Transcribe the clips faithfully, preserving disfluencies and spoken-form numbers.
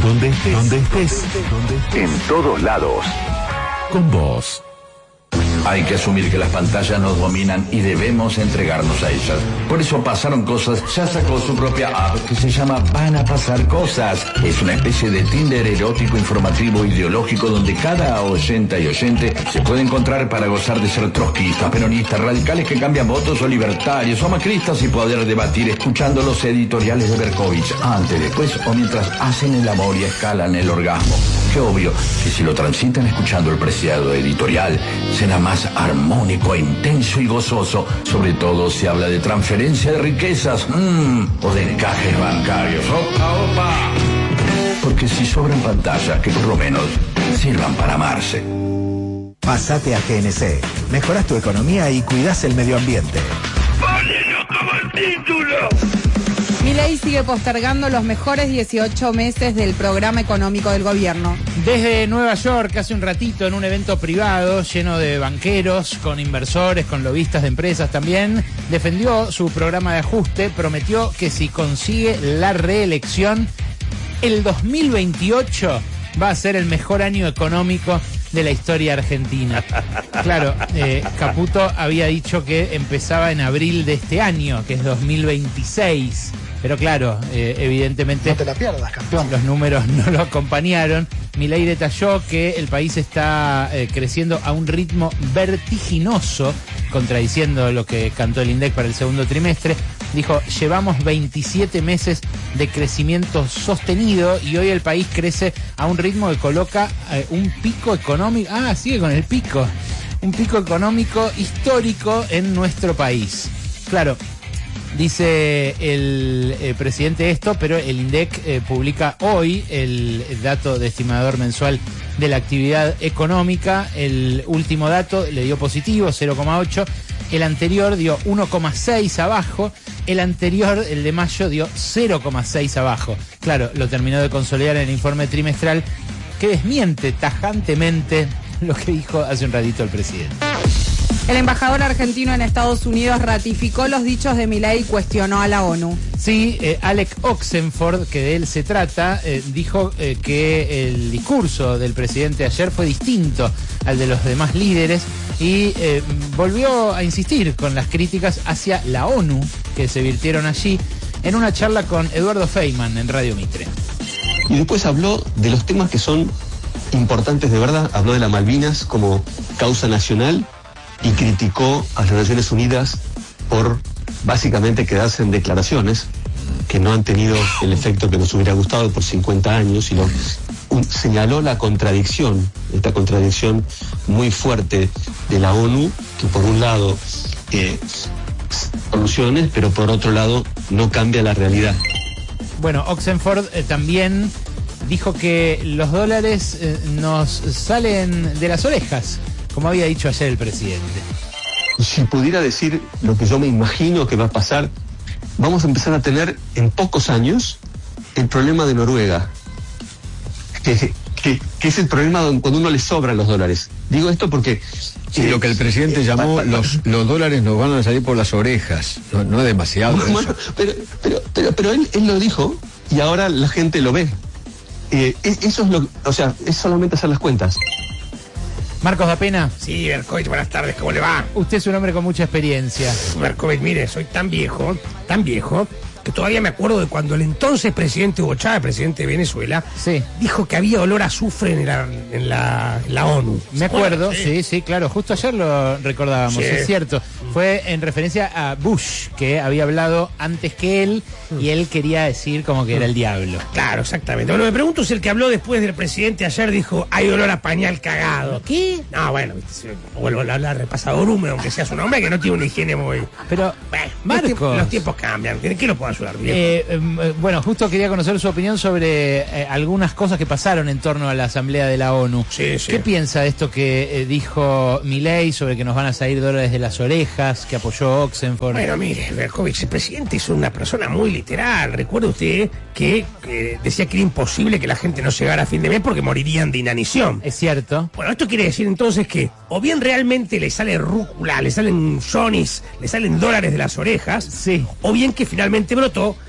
Donde estés, donde estés, en todos lados. Con vos. Hay que asumir que las pantallas nos dominan y debemos entregarnos a ellas. Por eso Pasaron Cosas ya sacó su propia app que se llama Van a Pasar Cosas. Es una especie de Tinder erótico, informativo, ideológico, donde cada oyenta y oyente se puede encontrar para gozar de ser trotskistas, peronistas, radicales que cambian votos o libertarios o macristas y poder debatir escuchando los editoriales de Berkovich antes, después o mientras hacen el amor y escalan el orgasmo. Qué obvio que si lo transitan escuchando el preciado editorial, será más armónico, intenso y gozoso. Sobre todo si habla de transferencia de riquezas mmm, o de encajes bancarios. ¡Opa, opa! Porque si sobran pantallas, que por lo menos sirvan para amarse. Pásate a G N C. Mejoras tu economía y cuidas el medio ambiente. ¡Ponelo como el título! Milei sigue postergando los mejores dieciocho meses del programa económico del gobierno. Desde Nueva York, hace un ratito, en un evento privado lleno de banqueros, con inversores, con lobistas de empresas también, defendió su programa de ajuste, prometió que si consigue la reelección, el dos mil veintiocho va a ser el mejor año económico de la historia argentina. Claro, eh, Caputo había dicho que empezaba en abril de este año, que es dos mil veintiséis. Pero claro, eh, evidentemente... No te la pierdas, campeón. Los números no lo acompañaron. Milei detalló que el país está eh, creciendo a un ritmo vertiginoso, contradiciendo lo que cantó el INDEC para el segundo trimestre. Dijo, llevamos veintisiete meses de crecimiento sostenido y hoy el país crece a un ritmo que coloca eh, un pico económico... Ah, sigue con el pico. Un pico económico histórico en nuestro país. Claro, dice el eh, presidente esto, pero el INDEC eh, publica hoy el, el dato de estimador mensual de la actividad económica. El último dato le dio positivo, cero coma ocho. El anterior dio uno coma seis abajo. El anterior, el de mayo, dio cero coma seis abajo. Claro, lo terminó de consolidar en el informe trimestral que desmiente tajantemente lo que dijo hace un ratito el presidente. El embajador argentino en Estados Unidos ratificó los dichos de Milei y cuestionó a la ONU. Sí, eh, Alex Oxenford, que de él se trata, eh, dijo eh, que el discurso del presidente ayer fue distinto al de los demás líderes y eh, volvió a insistir con las críticas hacia la ONU que se virtieron allí en una charla con Eduardo Feynman en Radio Mitre. Y después habló de los temas que son importantes de verdad, habló de las Malvinas como causa nacional y criticó a las Naciones Unidas por básicamente quedarse en declaraciones que no han tenido el efecto que nos hubiera gustado por cincuenta años y lo, un, señaló la contradicción, esta contradicción muy fuerte de la ONU, que por un lado eh, soluciones, pero por otro lado no cambia la realidad. Bueno, Oxenford eh, también dijo que los dólares eh, nos salen de las orejas, como había dicho ayer el presidente. Si pudiera decir lo que yo me imagino que va a pasar, vamos a empezar a tener en pocos años el problema de Noruega, que, que, que es el problema cuando uno le sobran los dólares. Digo esto porque... Sí, eh, lo que el presidente eh, llamó pa, pa, los, los dólares nos van a salir por las orejas, no, no es demasiado bueno, eso. Pero, pero, pero, pero él, él lo dijo y ahora la gente lo ve. Eh, eso es lo, o sea, es solamente hacer las cuentas. Marcos da Pena. Sí, Berkovich, buenas tardes, ¿cómo le va? Usted es un hombre con mucha experiencia. Berkovich, mire, soy tan viejo, tan viejo, que todavía me acuerdo de cuando el entonces presidente Hugo Chávez, presidente de Venezuela, sí, dijo que había olor a azufre en la, en la, en la ONU. Me acuerdo, sí. sí, sí, claro, justo ayer lo recordábamos, sí. Es cierto. Fue en referencia a Bush, que había hablado antes que él, y él quería decir como que era el diablo. Claro, exactamente. Bueno, me pregunto si el que habló después del presidente ayer dijo, hay olor a pañal cagado. ¿Qué? No, bueno, vuelvo a hablar repasador húmedo, aunque sea su nombre, que no tiene una higiene muy... Pero, bueno, Marcos... Los tiempos, los tiempos cambian, ¿qué lo puedo ayudar? Eh, eh, bueno, justo quería conocer su opinión sobre eh, algunas cosas que pasaron en torno a la Asamblea de la ONU. Sí, sí. ¿Qué piensa de esto que eh, dijo Milei sobre que nos van a salir dólares de las orejas, que apoyó Oxenford? Bueno, mire, Berkovich, el presidente es una persona muy literal. Recuerde usted que, que decía que era imposible que la gente no llegara a fin de mes porque morirían de inanición. Es cierto. Bueno, esto quiere decir entonces que o bien realmente le sale rúcula, le salen johnnies, le salen dólares de las orejas, sí, o bien que finalmente brotó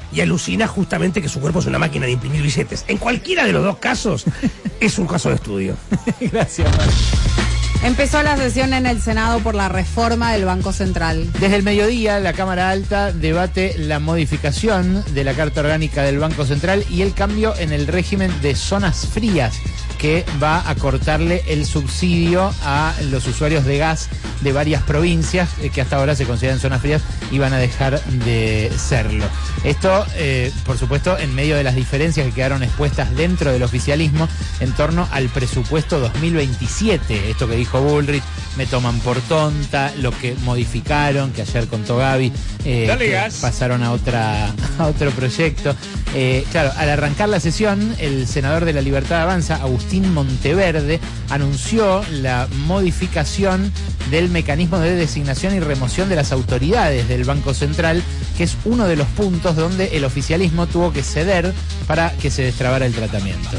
y alucina justamente que su cuerpo es una máquina de imprimir billetes. En cualquiera de los dos casos, es un caso de estudio. Gracias, Mar. Empezó la sesión en el Senado por la reforma del Banco Central. Desde el mediodía, la Cámara Alta debate la modificación de la Carta Orgánica del Banco Central y el cambio en el régimen de zonas frías, que va a cortarle el subsidio a los usuarios de gas de varias provincias eh, que hasta ahora se consideran zonas frías y van a dejar de serlo. Esto, eh, por supuesto, en medio de las diferencias que quedaron expuestas dentro del oficialismo en torno al presupuesto dos mil veintisiete. Esto que dijo Bullrich, me toman por tonta, lo que modificaron, que ayer contó Gaby, eh, Dale gas. pasaron a otra a otro proyecto. Eh, claro, al arrancar la sesión, el senador de la Libertad Avanza, Agustín Monteverde, anunció la modificación del mecanismo de designación y remoción de las autoridades del Banco Central, que es uno de los puntos donde el oficialismo tuvo que ceder para que se destrabara el tratamiento.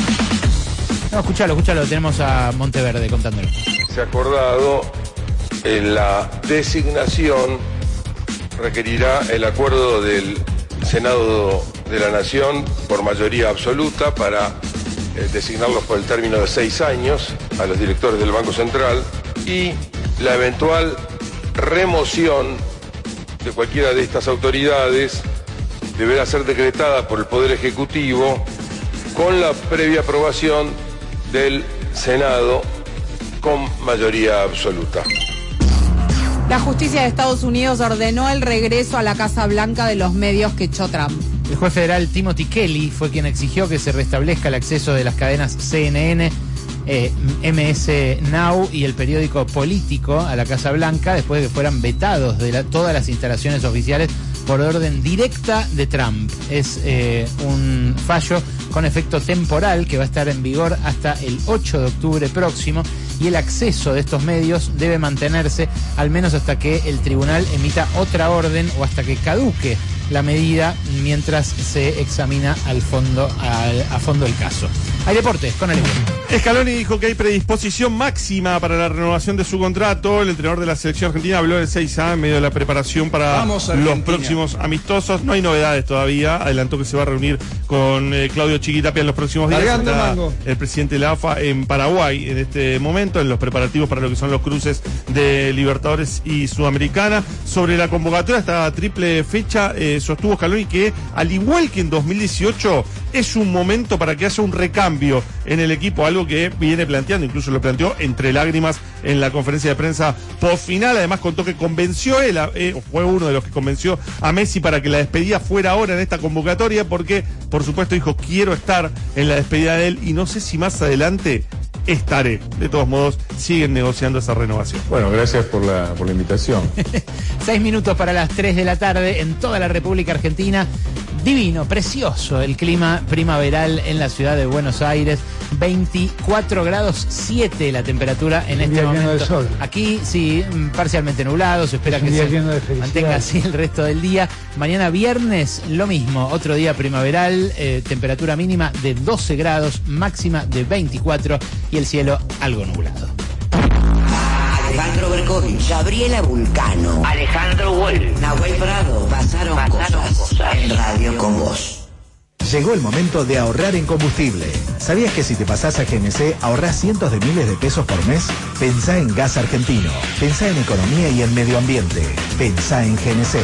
No, escúchalo, escúchalo, tenemos a Monteverde contándolo. Se ha acordado en la designación requerirá el acuerdo del Senado de la Nación por mayoría absoluta para eh, designarlos por el término de seis años a los directores del Banco Central y la eventual remoción de cualquiera de estas autoridades deberá ser decretada por el Poder Ejecutivo con la previa aprobación del Senado con mayoría absoluta. La justicia de Estados Unidos ordenó el regreso a la Casa Blanca de los medios que echó Trump. El juez federal Timothy Kelly fue quien exigió que se restablezca el acceso de las cadenas C N N, eh, M S Now y el periódico Político a la Casa Blanca después de que fueran vetados de la, todas las instalaciones oficiales por orden directa de Trump. Es eh, un fallo con efecto temporal que va a estar en vigor hasta el ocho de octubre próximo y el acceso de estos medios debe mantenerse al menos hasta que el tribunal emita otra orden o hasta que caduque la medida mientras se examina al fondo, al, a fondo el caso. Hay deportes con el Scaloni dijo que hay predisposición máxima para la renovación de su contrato. El entrenador de la selección argentina habló del seis A en medio de la preparación para los próximos amistosos. No hay novedades todavía. Adelantó que se va a reunir con eh, Claudio Chiquitapia en los próximos días. Está el presidente de la A F A en Paraguay en este momento, en los preparativos para lo que son los cruces de Libertadores y Sudamericana. Sobre la convocatoria, esta triple fecha, eh, sostuvo Scaloni que, al igual que en dos mil dieciocho, es un momento para que haya un recambio en el equipo, algo que viene planteando, incluso lo planteó entre lágrimas en la conferencia de prensa post final. Además contó que convenció él, eh, fue uno de los que convenció a Messi para que la despedida fuera ahora en esta convocatoria, porque por supuesto dijo, quiero estar en la despedida de él y no sé si más adelante estaré. De todos modos, siguen negociando esa renovación. Bueno, gracias por la, por la invitación. Seis minutos para las tres de la tarde en toda la República Argentina. Divino, precioso el clima primaveral en la ciudad de Buenos Aires. veinticuatro grados siete la temperatura en este momento. Aquí sí, parcialmente nublado, se espera que se mantenga así el resto del día. Mañana viernes lo mismo, otro día primaveral, eh, temperatura mínima de doce grados, máxima de veinticuatro y el cielo algo nublado. Alejandro Berkovich, Gabriela Vulcano, Alejandro Wolf, Nahuel Prado, pasaron, pasaron cosas, cosas en Radio con Vos. Llegó el momento de ahorrar en combustible. ¿Sabías que si te pasás a G N C ahorrás cientos de miles de pesos por mes? Pensá en gas argentino. Pensá en economía y en medio ambiente. Pensá en G N C.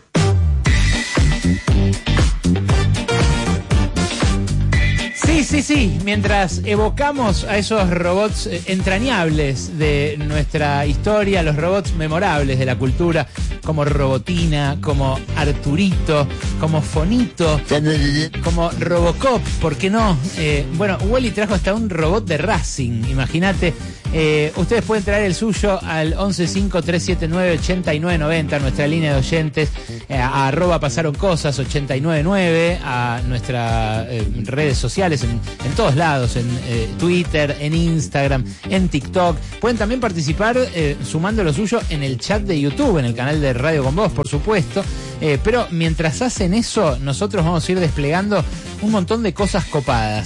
Sí, sí, sí, mientras evocamos a esos robots eh, entrañables de nuestra historia, los robots memorables de la cultura, como Robotina, como Arturito, como Fonito, como Robocop, ¿por qué no? Eh, bueno, Wally trajo hasta un robot de Racing, imagínate. Eh, ustedes pueden traer el suyo al once cinco tres siete nueve ochenta y nueve noventa, nuestra línea de oyentes, eh, a arroba pasaron cosas ochenta y nueve nueve, a nuestras eh, redes sociales, en, en todos lados, en eh, Twitter, en Instagram, en TikTok. Pueden también participar eh, sumando lo suyo en el chat de YouTube, en el canal de Radio con Vos, por supuesto. Eh, pero mientras hacen eso, nosotros vamos a ir desplegando un montón de cosas copadas.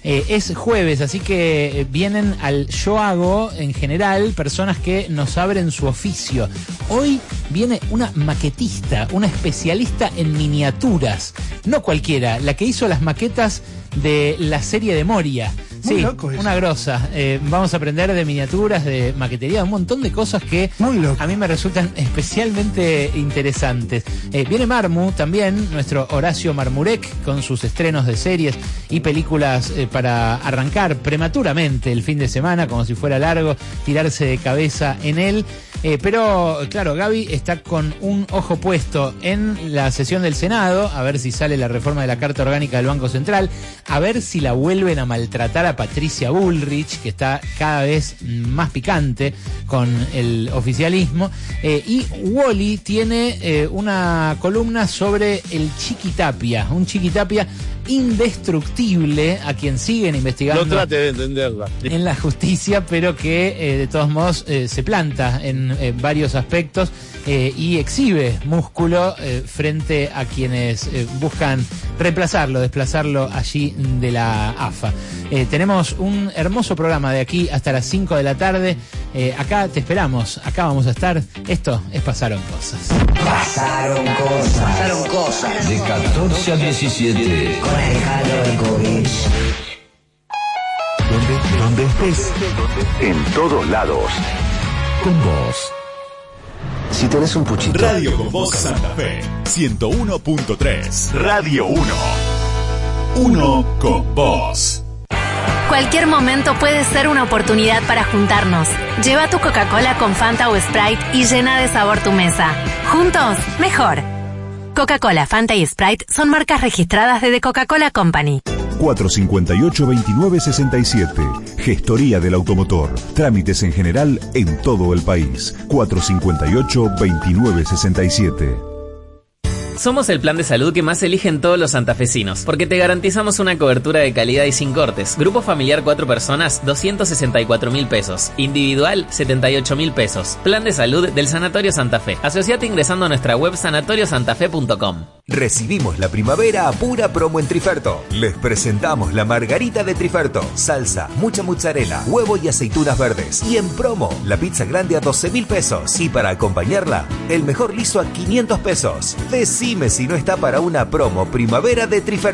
Eh, es jueves, así que eh, vienen al Yo Hago, en general, personas que nos abren su oficio. Hoy viene una maquetista, una especialista en miniaturas. No cualquiera, la que hizo las maquetas de la serie de Moria. Muy Sí, loco eso. una grosa. Eh, vamos a aprender de miniaturas, de maquetería, un montón de cosas que a mí me resultan especialmente interesantes. Eh, viene Marmu también, nuestro Horacio Marmurek, con sus estrenos de series y películas eh, para arrancar prematuramente el fin de semana, como si fuera largo, tirarse de cabeza en él. Eh, pero, claro, Gaby está con un ojo puesto en la sesión del Senado, a ver si sale la reforma de la Carta Orgánica del Banco Central, a ver si la vuelven a maltratar a Patricia Bullrich, que está cada vez más picante con el oficialismo. Eh, y Wally tiene eh, una columna sobre el Chiquitapia, un Chiquitapia indestructible, a quien siguen investigando. No trate de entenderla. En la justicia, pero que eh, de todos modos eh, se planta en eh, varios aspectos eh, y exhibe músculo eh, frente a quienes eh, buscan reemplazarlo, desplazarlo allí de la A F A. Eh, tenemos un hermoso programa de aquí hasta las cinco de la tarde. Eh, acá te esperamos, acá vamos a estar. Esto es Pasaron Cosas. Pasaron cosas. Pasaron cosas. De catorce a diecisiete. Con Alejandro Berkovich. Donde, donde estés, en todos lados. Con vos. Si tenés un puchito. Radio con Voz Santa Fe, ciento uno punto tres. Radio uno. Uno con vos. Cualquier momento puede ser una oportunidad para juntarnos. Lleva tu Coca-Cola con Fanta o Sprite y llena de sabor tu mesa. Juntos, mejor. Coca-Cola, Fanta y Sprite son marcas registradas de The Coca-Cola Company. cuatro cinco ocho, veintinueve sesenta y siete. Gestoría del automotor. Trámites en general en todo el país. cuatro cinco ocho, veintinueve sesenta y siete. Somos el plan de salud que más eligen todos los santafesinos, porque te garantizamos una cobertura de calidad y sin cortes. Grupo familiar cuatro personas, doscientos sesenta y cuatro mil pesos. Individual, setenta y ocho mil pesos. Plan de salud del Sanatorio Santa Fe. Asociate ingresando a nuestra web sanatorio santa fe punto com. Recibimos la primavera a pura promo en Triferto. Les presentamos la margarita de Triferto. Salsa, mucha mozzarella, huevo y aceitunas verdes. Y en promo, la pizza grande a doce mil pesos. Y para acompañarla, el mejor liso a quinientos pesos. Decime si no está para una promo primavera de Triferto.